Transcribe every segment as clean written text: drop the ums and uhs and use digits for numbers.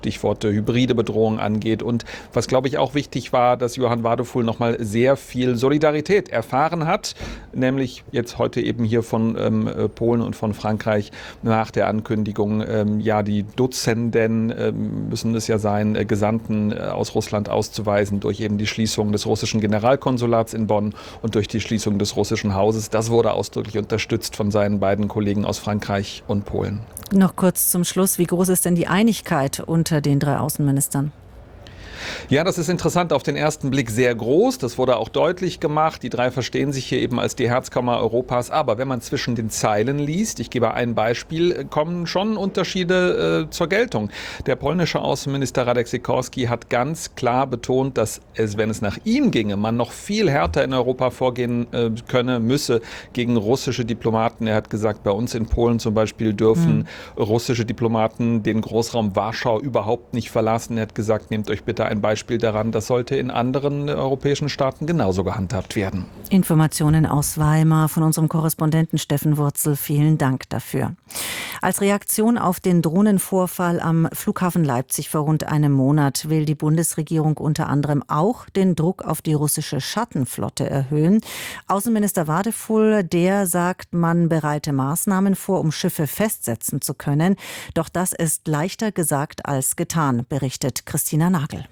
Stichwort hybride Bedrohung angeht. Und was, glaube ich, auch wichtig war, dass Johann Wadephul nochmal sehr viel Solidarität erfahren hat, nämlich jetzt heute eben hier von Polen und von Frankreich nach der Ankündigung, die Dutzenden müssen es ja sein, Gesandten aus Russland auszuweisen durch eben die Schließung des russischen Generalkonsulats in Bonn und durch die Schließung des russischen Hauses. Das wurde ausdrücklich unterstützt von seinen beiden Kollegen aus Frankreich und Polen. Noch kurz zum Schluss, wie groß ist denn die Einigkeit unter den 3 Außenministern? Ja, das ist interessant. Auf den ersten Blick sehr groß. Das wurde auch deutlich gemacht. Die 3 verstehen sich hier eben als die Herzkammer Europas. Aber wenn man zwischen den Zeilen liest, ich gebe ein Beispiel, kommen schon Unterschiede zur Geltung. Der polnische Außenminister Radek Sikorski hat ganz klar betont, dass es, wenn es nach ihm ginge, man noch viel härter in Europa vorgehen müsse gegen russische Diplomaten. Er hat gesagt, bei uns in Polen zum Beispiel dürfen russische Diplomaten den Großraum Warschau überhaupt nicht verlassen. Er hat gesagt, nehmt euch bitte ein Beispiel daran, das sollte in anderen europäischen Staaten genauso gehandhabt werden. Informationen aus Weimar von unserem Korrespondenten Steffen Wurzel. Vielen Dank dafür. Als Reaktion auf den Drohnenvorfall am Flughafen Leipzig vor rund einem Monat will die Bundesregierung unter anderem auch den Druck auf die russische Schattenflotte erhöhen. Außenminister Wadephul, der sagt, man bereite Maßnahmen vor, um Schiffe festsetzen zu können. Doch das ist leichter gesagt als getan, berichtet Christina Nagel.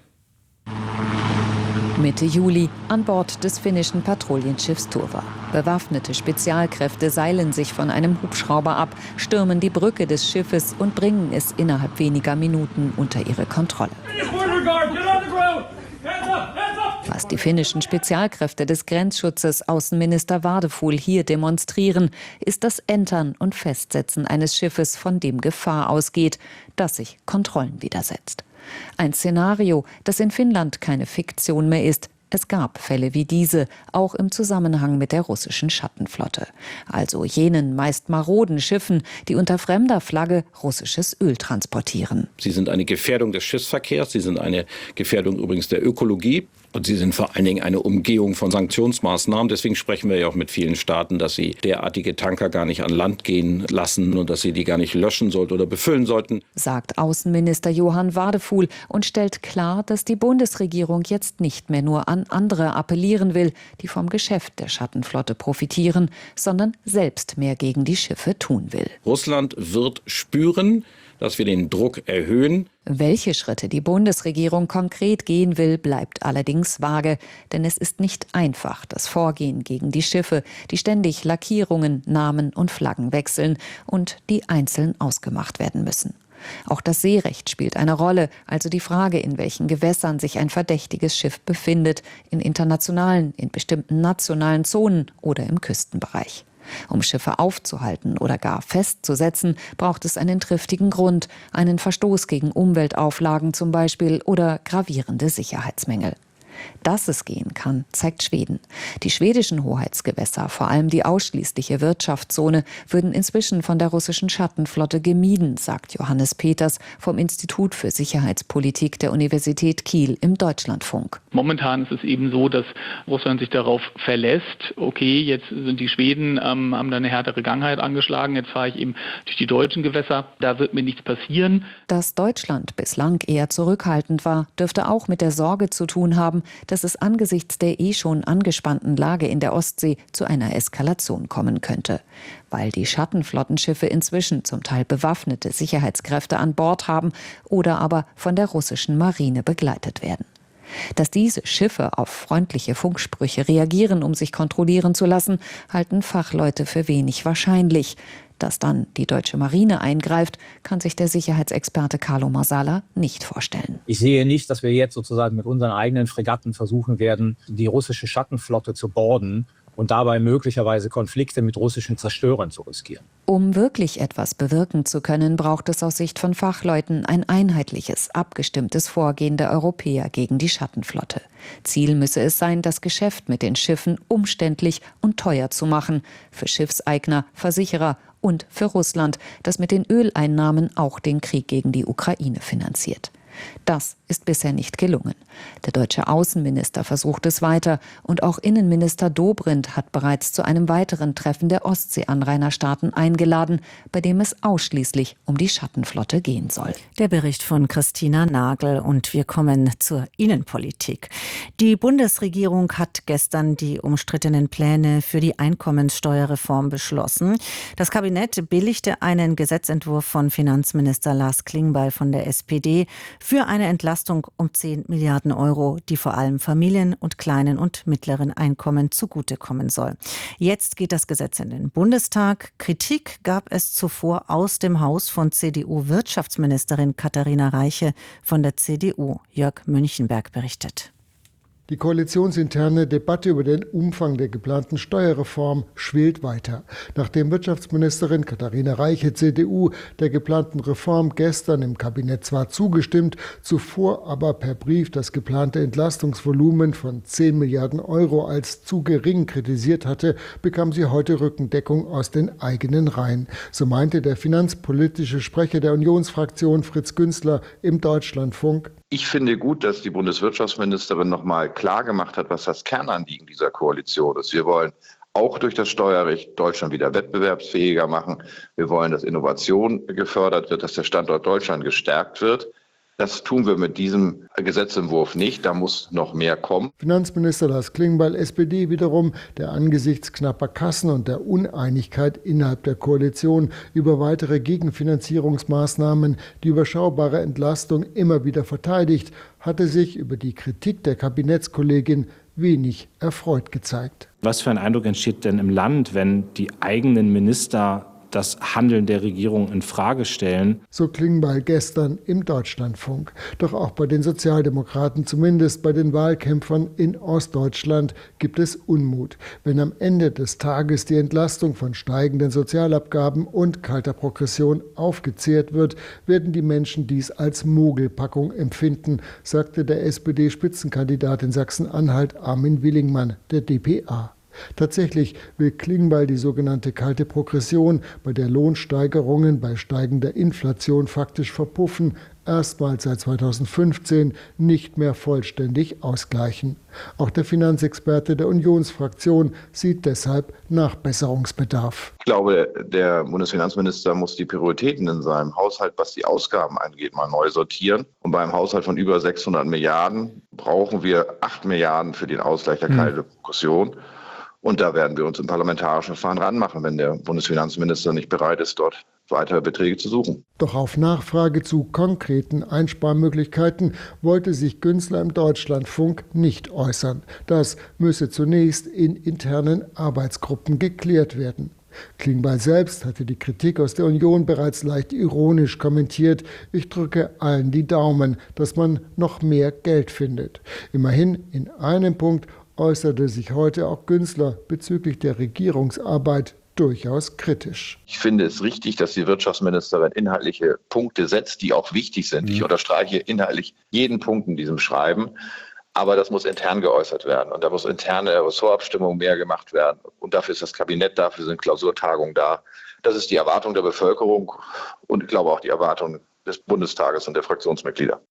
Mitte Juli an Bord des finnischen Patrouillenschiffs Turva. Bewaffnete Spezialkräfte seilen sich von einem Hubschrauber ab, stürmen die Brücke des Schiffes und bringen es innerhalb weniger Minuten unter ihre Kontrolle. Was die finnischen Spezialkräfte des Grenzschutzes Außenminister Wadephul hier demonstrieren, ist das Entern und Festsetzen eines Schiffes, von dem Gefahr ausgeht, das sich Kontrollen widersetzt. Ein Szenario, das in Finnland keine Fiktion mehr ist. Es gab Fälle wie diese, auch im Zusammenhang mit der russischen Schattenflotte. Also jenen meist maroden Schiffen, die unter fremder Flagge russisches Öl transportieren. Sie sind eine Gefährdung des Schiffsverkehrs, sie sind eine Gefährdung übrigens der Ökologie. Und sie sind vor allen Dingen eine Umgehung von Sanktionsmaßnahmen. Deswegen sprechen wir ja auch mit vielen Staaten, dass sie derartige Tanker gar nicht an Land gehen lassen und dass sie die gar nicht löschen sollten oder befüllen sollten. Sagt Außenminister Johann Wadephul und stellt klar, dass die Bundesregierung jetzt nicht mehr nur an andere appellieren will, die vom Geschäft der Schattenflotte profitieren, sondern selbst mehr gegen die Schiffe tun will. Russland wird spüren, dass wir den Druck erhöhen. Welche Schritte die Bundesregierung konkret gehen will, bleibt allerdings vage. Denn es ist nicht einfach, das Vorgehen gegen die Schiffe, die ständig Lackierungen, Namen und Flaggen wechseln und die einzeln ausgemacht werden müssen. Auch das Seerecht spielt eine Rolle, also die Frage, in welchen Gewässern sich ein verdächtiges Schiff befindet, in internationalen, in bestimmten nationalen Zonen oder im Küstenbereich. Um Schiffe aufzuhalten oder gar festzusetzen, braucht es einen triftigen Grund, einen Verstoß gegen Umweltauflagen zum Beispiel oder gravierende Sicherheitsmängel. Dass es gehen kann, zeigt Schweden. Die schwedischen Hoheitsgewässer, vor allem die ausschließliche Wirtschaftszone, würden inzwischen von der russischen Schattenflotte gemieden, sagt Johannes Peters vom Institut für Sicherheitspolitik der Universität Kiel im Deutschlandfunk. Momentan ist es eben so, dass Russland sich darauf verlässt, okay, jetzt sind die Schweden, haben da eine härtere Gangheit angeschlagen, jetzt fahre ich eben durch die deutschen Gewässer, da wird mir nichts passieren. Dass Deutschland bislang eher zurückhaltend war, dürfte auch mit der Sorge zu tun haben, dass es angesichts der schon angespannten Lage in der Ostsee zu einer Eskalation kommen könnte. Weil die Schattenflottenschiffe inzwischen zum Teil bewaffnete Sicherheitskräfte an Bord haben oder aber von der russischen Marine begleitet werden. Dass diese Schiffe auf freundliche Funksprüche reagieren, um sich kontrollieren zu lassen, halten Fachleute für wenig wahrscheinlich. Dass dann die deutsche Marine eingreift, kann sich der Sicherheitsexperte Carlo Marsala nicht vorstellen. Ich sehe nicht, dass wir jetzt sozusagen mit unseren eigenen Fregatten versuchen werden, die russische Schattenflotte zu boarden und dabei möglicherweise Konflikte mit russischen Zerstörern zu riskieren. Um wirklich etwas bewirken zu können, braucht es aus Sicht von Fachleuten ein einheitliches, abgestimmtes Vorgehen der Europäer gegen die Schattenflotte. Ziel müsse es sein, das Geschäft mit den Schiffen umständlich und teuer zu machen. Für Schiffseigner, Versicherer und für Russland, das mit den Öleinnahmen auch den Krieg gegen die Ukraine finanziert. Das ist bisher nicht gelungen. Der deutsche Außenminister versucht es weiter und auch Innenminister Dobrindt hat bereits zu einem weiteren Treffen der Ostsee-Anrainerstaaten eingeladen, bei dem es ausschließlich um die Schattenflotte gehen soll. Der Bericht von Christina Nagel und wir kommen zur Innenpolitik. Die Bundesregierung hat gestern die umstrittenen Pläne für die Einkommenssteuerreform beschlossen. Das Kabinett billigte einen Gesetzentwurf von Finanzminister Lars Klingbeil von der SPD für eine Entlastung um 10 Milliarden Euro, die vor allem Familien und kleinen und mittleren Einkommen zugutekommen soll. Jetzt geht das Gesetz in den Bundestag. Kritik gab es zuvor aus dem Haus von CDU-Wirtschaftsministerin Katharina Reiche. Von der CDU Jörg Münchenberg berichtet. Die koalitionsinterne Debatte über den Umfang der geplanten Steuerreform schwelt weiter. Nachdem Wirtschaftsministerin Katharina Reiche, CDU, der geplanten Reform gestern im Kabinett zwar zugestimmt, zuvor aber per Brief das geplante Entlastungsvolumen von 10 Milliarden Euro als zu gering kritisiert hatte, bekam sie heute Rückendeckung aus den eigenen Reihen. So meinte der finanzpolitische Sprecher der Unionsfraktion Fritz Günzler im Deutschlandfunk: Ich finde gut, dass die Bundeswirtschaftsministerin nochmal klar gemacht hat, was das Kernanliegen dieser Koalition ist. Wir wollen auch durch das Steuerrecht Deutschland wieder wettbewerbsfähiger machen. Wir wollen, dass Innovation gefördert wird, dass der Standort Deutschland gestärkt wird. Das tun wir mit diesem Gesetzentwurf nicht. Da muss noch mehr kommen. Finanzminister Lars Klingbeil, SPD, wiederum, der angesichts knapper Kassen und der Uneinigkeit innerhalb der Koalition über weitere Gegenfinanzierungsmaßnahmen die überschaubare Entlastung immer wieder verteidigt, hatte sich über die Kritik der Kabinettskollegin wenig erfreut gezeigt. Was für ein Eindruck entsteht denn im Land, wenn die eigenen Minister das Handeln der Regierung in Frage stellen? So Klingbeil gestern im Deutschlandfunk. Doch auch bei den Sozialdemokraten, zumindest bei den Wahlkämpfern in Ostdeutschland, gibt es Unmut. Wenn am Ende des Tages die Entlastung von steigenden Sozialabgaben und kalter Progression aufgezehrt wird, werden die Menschen dies als Mogelpackung empfinden, sagte der SPD-Spitzenkandidat in Sachsen-Anhalt Armin Willingmann, der dpa. Tatsächlich will Klingbeil die sogenannte kalte Progression, bei der Lohnsteigerungen bei steigender Inflation faktisch verpuffen, erstmals seit 2015 nicht mehr vollständig ausgleichen. Auch der Finanzexperte der Unionsfraktion sieht deshalb Nachbesserungsbedarf. Ich glaube, der Bundesfinanzminister muss die Prioritäten in seinem Haushalt, was die Ausgaben angeht, mal neu sortieren. Und beim Haushalt von über 600 Milliarden brauchen wir 8 Milliarden für den Ausgleich der kalten Progression. Und da werden wir uns im parlamentarischen Verfahren ranmachen, wenn der Bundesfinanzminister nicht bereit ist, dort weitere Beträge zu suchen. Doch auf Nachfrage zu konkreten Einsparmöglichkeiten wollte sich Günzler im Deutschlandfunk nicht äußern. Das müsse zunächst in internen Arbeitsgruppen geklärt werden. Klingbeil selbst hatte die Kritik aus der Union bereits leicht ironisch kommentiert: Ich drücke allen die Daumen, dass man noch mehr Geld findet. Immerhin in einem Punkt äußerte sich heute auch Günzler bezüglich der Regierungsarbeit durchaus kritisch. Ich finde es richtig, dass die Wirtschaftsministerin inhaltliche Punkte setzt, die auch wichtig sind. Ich unterstreiche inhaltlich jeden Punkt in diesem Schreiben. Aber das muss intern geäußert werden. Und da muss interne Ressortabstimmung mehr gemacht werden. Und dafür ist das Kabinett, dafür sind Klausurtagungen da. Das ist die Erwartung der Bevölkerung und ich glaube auch die Erwartung des Bundestages und der Fraktionsmitglieder.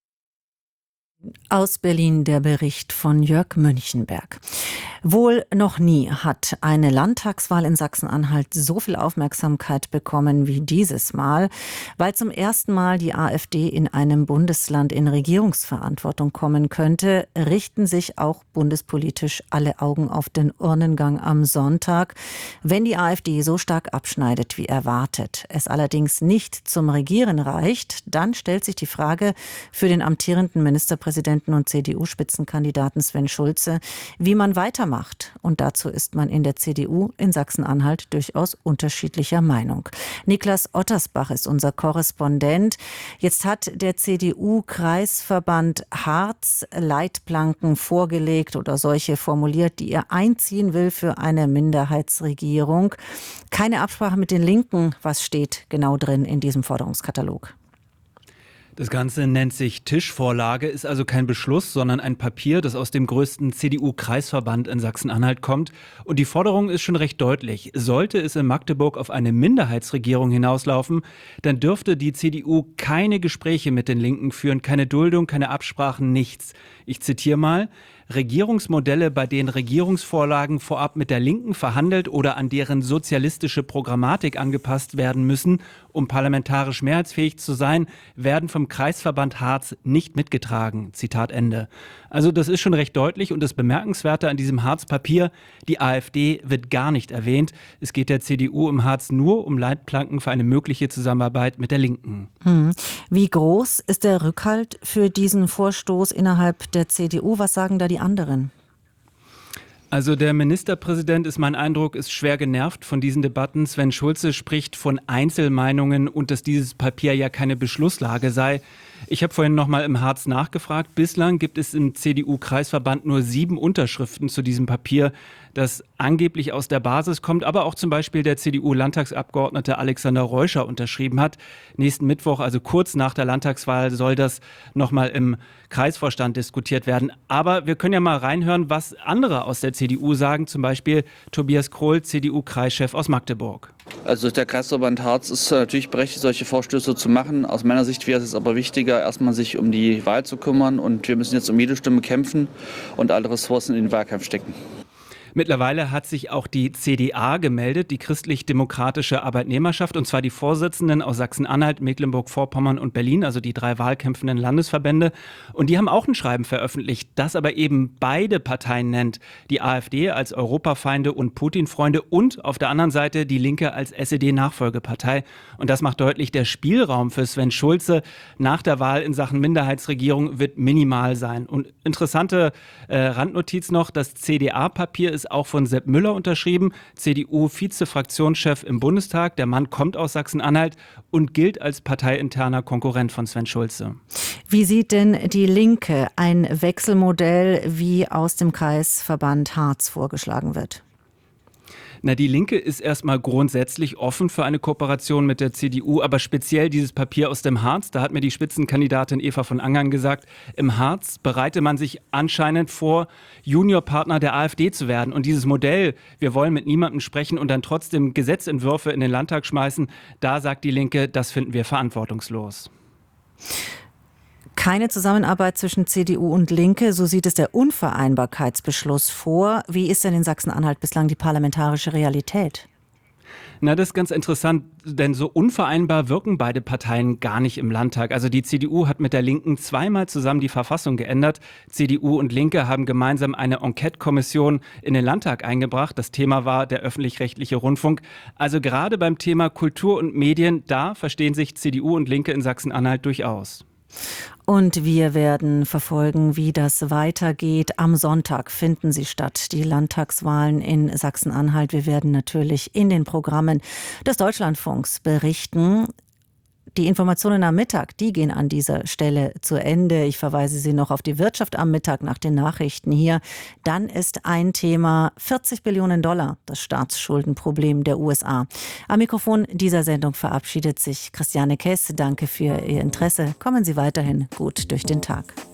Aus Berlin der Bericht von Jörg Münchenberg. Wohl noch nie hat eine Landtagswahl in Sachsen-Anhalt so viel Aufmerksamkeit bekommen wie dieses Mal, weil zum ersten Mal die AfD in einem Bundesland in Regierungsverantwortung kommen könnte, richten sich auch bundespolitisch alle Augen auf den Urnengang am Sonntag, wenn die AfD so stark abschneidet wie erwartet. Es allerdings nicht zum Regieren reicht, dann stellt sich die Frage für den amtierenden Ministerpräsidenten und CDU-Spitzenkandidaten Sven Schulze, wie man weitermacht. Und dazu ist man in der CDU in Sachsen-Anhalt durchaus unterschiedlicher Meinung. Niklas Ottersbach ist unser Korrespondent. Jetzt hat der CDU-Kreisverband Harz Leitplanken vorgelegt oder solche formuliert, die er einziehen will für eine Minderheitsregierung. Keine Absprache mit den Linken. Was steht genau drin in diesem Forderungskatalog? Das Ganze nennt sich Tischvorlage, ist also kein Beschluss, sondern ein Papier, das aus dem größten CDU-Kreisverband in Sachsen-Anhalt kommt. Und die Forderung ist schon recht deutlich. Sollte es in Magdeburg auf eine Minderheitsregierung hinauslaufen, dann dürfte die CDU keine Gespräche mit den Linken führen, keine Duldung, keine Absprachen, nichts. Ich zitiere mal: Regierungsmodelle, bei denen Regierungsvorlagen vorab mit der Linken verhandelt oder an deren sozialistische Programmatik angepasst werden müssen, um parlamentarisch mehrheitsfähig zu sein, werden vom Kreisverband Harz nicht mitgetragen. Zitat Ende. Also das ist schon recht deutlich, und das Bemerkenswerte an diesem Harz-Papier: die AfD wird gar nicht erwähnt. Es geht der CDU im Harz nur um Leitplanken für eine mögliche Zusammenarbeit mit der Linken. Wie groß ist der Rückhalt für diesen Vorstoß innerhalb der CDU? Was sagen da die anderen? Also der Ministerpräsident, ist mein Eindruck, ist schwer genervt von diesen Debatten. Sven Schulze spricht von Einzelmeinungen und dass dieses Papier ja keine Beschlusslage sei. Ich habe vorhin noch mal im Harz nachgefragt. Bislang gibt es im CDU-Kreisverband nur 7 Unterschriften zu diesem Papier, das angeblich aus der Basis kommt, aber auch zum Beispiel der CDU-Landtagsabgeordnete Alexander Reuscher unterschrieben hat. Nächsten Mittwoch, also kurz nach der Landtagswahl, soll das noch mal im Kreisvorstand diskutiert werden. Aber wir können ja mal reinhören, was andere aus der CDU sagen, zum Beispiel Tobias Krohl, CDU-Kreischef aus Magdeburg. Also der Kreisverband Harz ist natürlich berechtigt, solche Vorstöße zu machen. Aus meiner Sicht wäre es aber wichtiger, erstmal sich um die Wahl zu kümmern, und wir müssen jetzt um jede Stimme kämpfen und alle Ressourcen in den Wahlkampf stecken. Mittlerweile hat sich auch die CDA gemeldet, die Christlich-Demokratische Arbeitnehmerschaft, und zwar die Vorsitzenden aus Sachsen-Anhalt, Mecklenburg-Vorpommern und Berlin, also die 3 wahlkämpfenden Landesverbände. Und die haben auch ein Schreiben veröffentlicht, das aber eben beide Parteien nennt. Die AfD als Europafeinde und Putin-Freunde und auf der anderen Seite die Linke als SED-Nachfolgepartei. Und das macht deutlich, der Spielraum für Sven Schulze nach der Wahl in Sachen Minderheitsregierung wird minimal sein. Und interessante Randnotiz noch: Das CDA-Papier ist auch von Sepp Müller unterschrieben, CDU-Vize-Fraktionschef im Bundestag. Der Mann kommt aus Sachsen-Anhalt und gilt als parteiinterner Konkurrent von Sven Schulze. Wie sieht denn die Linke ein Wechselmodell, wie aus dem Kreisverband Harz vorgeschlagen wird? Na, die Linke ist erstmal grundsätzlich offen für eine Kooperation mit der CDU, aber speziell dieses Papier aus dem Harz, da hat mir die Spitzenkandidatin Eva von Angern gesagt, im Harz bereite man sich anscheinend vor, Juniorpartner der AfD zu werden. Und dieses Modell, wir wollen mit niemandem sprechen und dann trotzdem Gesetzentwürfe in den Landtag schmeißen, da sagt die Linke, das finden wir verantwortungslos. Keine Zusammenarbeit zwischen CDU und Linke, so sieht es der Unvereinbarkeitsbeschluss vor. Wie ist denn in Sachsen-Anhalt bislang die parlamentarische Realität? Na, das ist ganz interessant, denn so unvereinbar wirken beide Parteien gar nicht im Landtag. Also die CDU hat mit der Linken 2-mal zusammen die Verfassung geändert. CDU und Linke haben gemeinsam eine Enquete-Kommission in den Landtag eingebracht. Das Thema war der öffentlich-rechtliche Rundfunk. Also gerade beim Thema Kultur und Medien, da verstehen sich CDU und Linke in Sachsen-Anhalt durchaus. Und wir werden verfolgen, wie das weitergeht. Am Sonntag finden sie statt, die Landtagswahlen in Sachsen-Anhalt. Wir werden natürlich in den Programmen des Deutschlandfunks berichten. Die Informationen am Mittag, die gehen an dieser Stelle zu Ende. Ich verweise Sie noch auf die Wirtschaft am Mittag nach den Nachrichten hier. Dann ist ein Thema $40 Billionen, das Staatsschuldenproblem der USA. Am Mikrofon dieser Sendung verabschiedet sich Christiane Kess. Danke für Ihr Interesse. Kommen Sie weiterhin gut durch den Tag.